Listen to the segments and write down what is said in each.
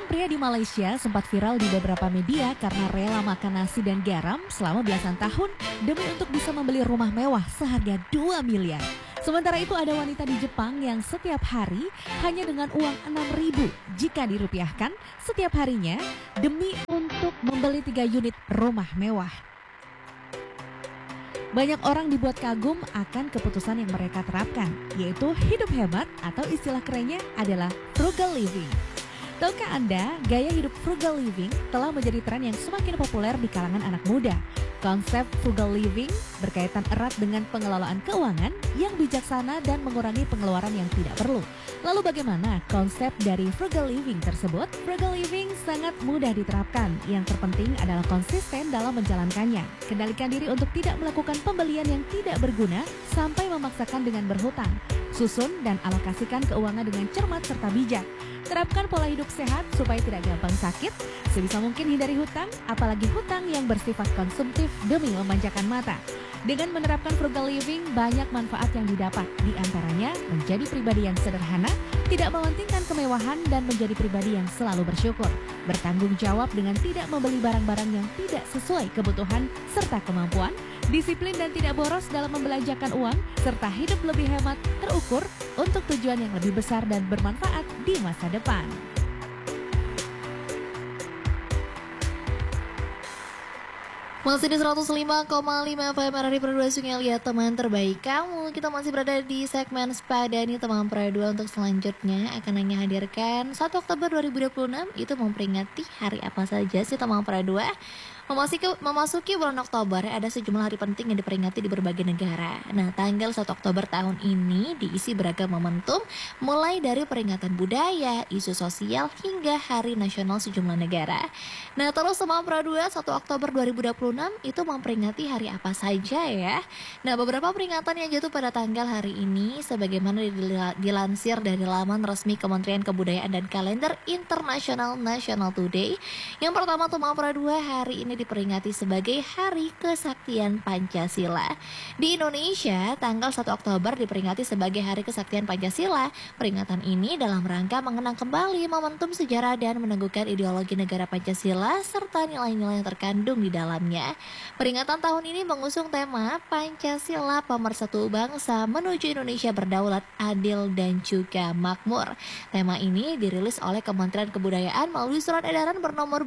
Seorang pria di Malaysia sempat viral di beberapa media karena rela makan nasi dan garam selama belasan tahun demi untuk bisa membeli rumah mewah seharga 2 miliar. Sementara itu ada wanita di Jepang yang setiap hari hanya dengan uang 6.000 jika dirupiahkan setiap harinya demi untuk membeli 3 unit rumah mewah. Banyak orang dibuat kagum akan keputusan yang mereka terapkan, yaitu hidup hemat atau istilah kerennya adalah frugal living. Tahukah Anda, gaya hidup frugal living telah menjadi tren yang semakin populer di kalangan anak muda. Konsep frugal living berkaitan erat dengan pengelolaan keuangan yang bijaksana dan mengurangi pengeluaran yang tidak perlu. Lalu bagaimana konsep dari frugal living tersebut? Frugal living sangat mudah diterapkan. Yang terpenting adalah konsisten dalam menjalankannya. Kendalikan diri untuk tidak melakukan pembelian yang tidak berguna sampai memaksakan dengan berhutang. Susun dan alokasikan keuangan dengan cermat serta bijak. Terapkan pola hidup sehat supaya tidak gampang sakit. Sebisa mungkin hindari hutang, apalagi hutang yang bersifat konsumtif demi memanjakan mata. Dengan menerapkan frugal living, banyak manfaat yang didapat. Di antaranya, menjadi pribadi yang sederhana, tidak mementingkan kemewahan, dan menjadi pribadi yang selalu bersyukur. Bertanggung jawab dengan tidak membeli barang-barang yang tidak sesuai kebutuhan serta kemampuan, disiplin dan tidak boros dalam membelanjakan uang, serta hidup lebih hemat, terukur, untuk tujuan yang lebih besar dan bermanfaat di masa depan. Masih di 105,5 FM RRI Perdua Sungai Liat, teman terbaik kamu. Kita masih berada di segmen Sepadani teman Perdua. Untuk selanjutnya akan hanya hadirkan 1 Oktober 2026 itu memperingati hari apa saja sih teman Perdua? Memasuki bulan Oktober ada sejumlah hari penting yang diperingati di berbagai negara. Nah, tanggal 1 Oktober tahun ini diisi beragam momentum, mulai dari peringatan budaya, isu sosial, hingga hari nasional sejumlah negara. Nah, terus teman Perdua, 1 Oktober 2026 itu memperingati hari apa saja ya? Nah, beberapa peringatan yang jatuh pada tanggal hari ini sebagaimana dilansir dari laman resmi Kementerian Kebudayaan dan Kalender Internasional National Today. Yang pertama teman Perdua, hari ini diperingati sebagai Hari Kesaktian Pancasila. Di Indonesia, tanggal 1 Oktober diperingati sebagai Hari Kesaktian Pancasila. Peringatan ini dalam rangka mengenang kembali momentum sejarah dan meneguhkan ideologi negara Pancasila serta nilai-nilai yang terkandung di dalamnya. Peringatan tahun ini mengusung tema Pancasila Pemersatu Bangsa menuju Indonesia berdaulat, adil, dan juga makmur. Tema ini dirilis oleh Kementerian Kebudayaan melalui surat edaran bernomor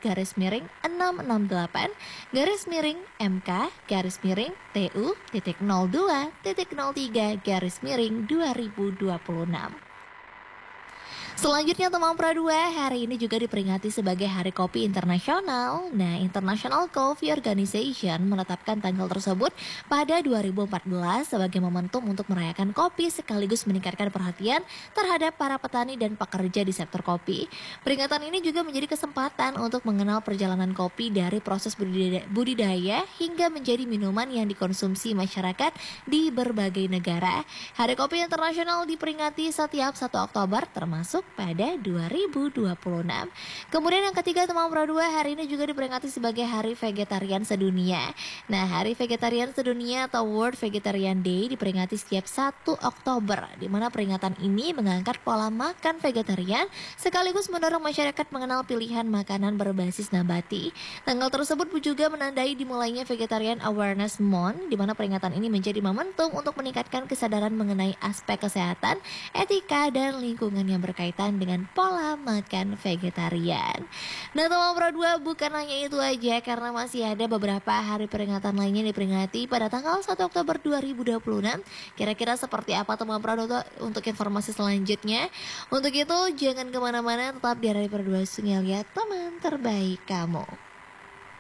B-MK668-MK-TU.02.03-2026. Selanjutnya teman Perdua, hari ini juga diperingati sebagai Hari Kopi Internasional. Nah, International Coffee Organization menetapkan tanggal tersebut pada 2014 sebagai momentum untuk merayakan kopi sekaligus meningkatkan perhatian terhadap para petani dan pekerja di sektor kopi. Peringatan ini juga menjadi kesempatan untuk mengenal perjalanan kopi dari proses budidaya hingga menjadi minuman yang dikonsumsi masyarakat di berbagai negara. Hari Kopi Internasional diperingati setiap 1 Oktober termasuk pada 2026. Kemudian yang ketiga teman Perdua, hari ini juga diperingati sebagai Hari Vegetarian Sedunia. Nah, Hari Vegetarian Sedunia atau World Vegetarian Day diperingati setiap 1 Oktober, di mana peringatan ini mengangkat pola makan vegetarian sekaligus mendorong masyarakat mengenal pilihan makanan berbasis nabati. Tanggal tersebut juga menandai dimulainya Vegetarian Awareness Month, di mana peringatan ini menjadi momentum untuk meningkatkan kesadaran mengenai aspek kesehatan, etika, dan lingkungan yang berkaitan dengan pola makan vegetarian. Nah teman Perdua, bukan hanya itu aja karena masih ada beberapa hari peringatan lainnya diperingati pada tanggal 1 Oktober 2026. Kira-kira seperti apa teman Perdua untuk informasi selanjutnya? Untuk itu jangan kemana-mana, tetap di RRI Perdua Sungai Liat, teman terbaik kamu.